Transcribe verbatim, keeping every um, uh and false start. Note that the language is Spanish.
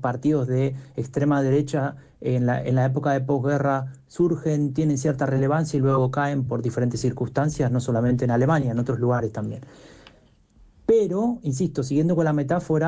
partidos de extrema derecha en la, en la época de posguerra surgen, tienen cierta relevancia y luego caen por diferentes circunstancias, no solamente en Alemania, en otros lugares también. Pero, insisto, siguiendo con la metáfora,